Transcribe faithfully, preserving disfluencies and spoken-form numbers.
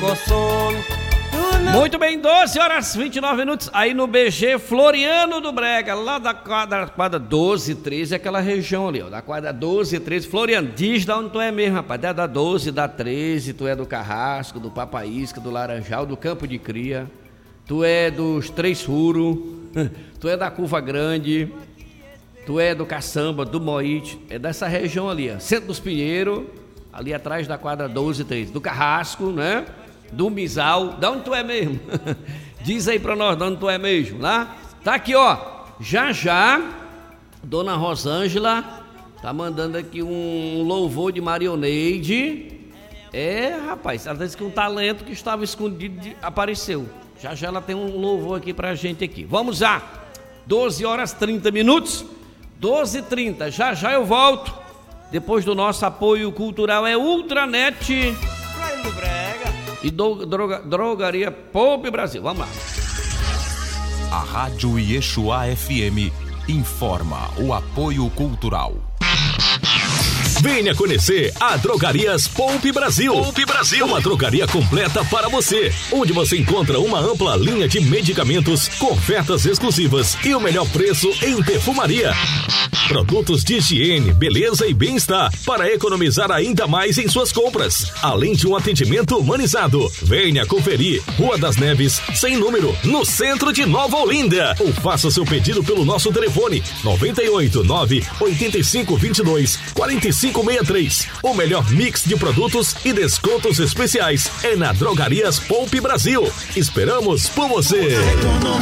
Muito bem, doze horas e vinte e nove minutos, aí no B G Floriano do Brega, lá da quadra, quadra doze, treze, aquela região ali, ó, da quadra doze, treze, Floriano, diz da onde tu é mesmo, rapaz, é da doze, da treze, tu é do Carrasco, do Papaísca, do Laranjal, do Campo de Cria, tu é dos Três Furos, tu é da Curva Grande, tu é do Caçamba, do Moite, é dessa região ali, ó, Centro dos Pinheiros, ali atrás da quadra doze, treze, do Carrasco, né? Do Misal, da onde tu é mesmo? Diz aí pra nós, de onde tu é mesmo, lá? Tá aqui, ó, já já, Dona Rosângela tá mandando aqui um louvor de Marioneide. É, rapaz, ela disse que um talento que estava escondido de, apareceu. Já já ela tem um louvor aqui pra gente aqui. Vamos lá, doze horas e trinta minutos, doze e trinta, já já eu volto. Depois do nosso apoio cultural é Ultranet e do, droga, Drogaria Poupe Brasil. Vamos lá. A Rádio Iexuá F M informa o apoio cultural. Venha conhecer a Drogarias Poupe Brasil. Poupe Brasil, uma drogaria completa para você, onde você encontra uma ampla linha de medicamentos com ofertas exclusivas e o melhor preço em perfumaria. Produtos de higiene, beleza e bem-estar para economizar ainda mais em suas compras, além de um atendimento humanizado. Venha conferir Rua das Neves, sem número, no centro de Nova Olinda. Ou faça seu pedido pelo nosso telefone noventa e oito, nove oitenta e cinco, vinte e dois, quarenta e cinco sessenta e três. O melhor mix de produtos e descontos especiais é na Drogarias Poupe Brasil. Esperamos por você.